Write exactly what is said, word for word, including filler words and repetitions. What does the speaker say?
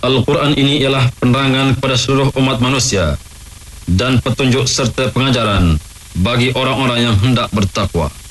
Al-Quran ini ialah penerangan kepada seluruh umat manusia dan petunjuk serta pengajaran bagi orang-orang yang hendak bertakwa.